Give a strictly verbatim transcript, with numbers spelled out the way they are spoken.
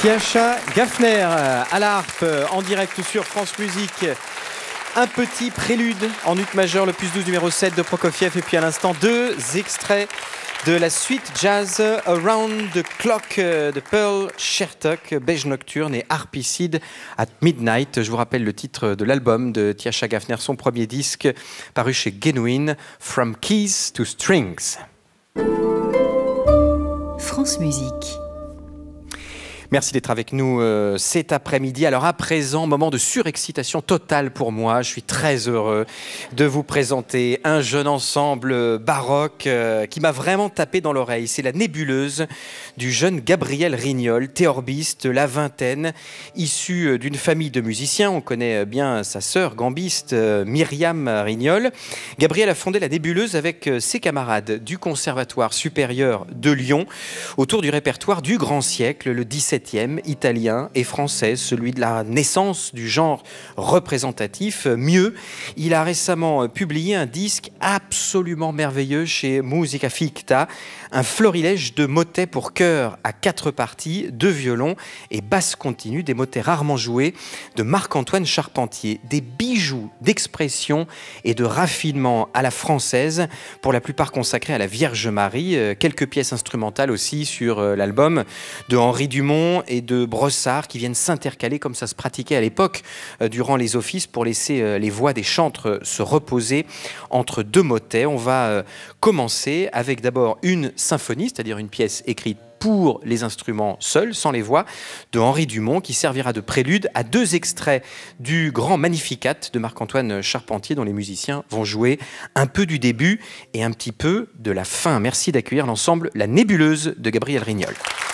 Tiascha Gaffner à la harpe en direct sur France Musique. Un petit prélude en ut majeur, le plus douze numéro sept de Prokofiev, et puis à l'instant deux extraits de la suite jazz Around the Clock de Pearl Shertock, Beige Nocturne et Harpicide at Midnight. Je vous rappelle le titre de l'album de Tiascha Gaffner, son premier disque paru chez Genuine, From Keys to Strings. France Musique. Merci d'être avec nous euh, cet après-midi. Alors à présent, moment de surexcitation totale pour moi. Je suis très heureux de vous présenter un jeune ensemble baroque euh, qui m'a vraiment tapé dans l'oreille. C'est la Nébuleuse du jeune Gabriel Rignol, théorbiste, la vingtaine, issu d'une famille de musiciens. On connaît bien sa sœur gambiste, euh, Myriam Rignol. Gabriel a fondé la Nébuleuse avec euh, ses camarades du Conservatoire supérieur de Lyon autour du répertoire du grand siècle, le dix-septième, italien et français, celui de la naissance du genre représentatif. Mieux, il a récemment publié un disque absolument merveilleux chez Musica Ficta, un florilège de motets pour chœur à quatre parties, deux violons et basse continue, des motets rarement joués de Marc-Antoine Charpentier, des bijoux d'expression et de raffinement à la française, pour la plupart consacrés à la Vierge Marie, quelques pièces instrumentales aussi sur l'album de Henri Dumont et de Brossard qui viennent s'intercaler comme ça se pratiquait à l'époque euh, durant les offices pour laisser euh, les voix des chantres se reposer entre deux motets. On va euh, commencer avec d'abord une symphonie, c'est-à-dire une pièce écrite pour les instruments seuls, sans les voix, de Henri Dumont, qui servira de prélude à deux extraits du grand Magnificat de Marc-Antoine Charpentier, dont les musiciens vont jouer un peu du début et un petit peu de la fin. Merci d'accueillir l'ensemble La Nébuleuse de Gabriel Rignol.